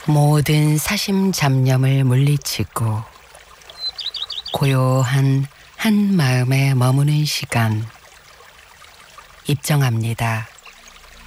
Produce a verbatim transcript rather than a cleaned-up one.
모든 사심 잡념을 물리치고 고요한 한 마음에 머무는 시간 입정합니다.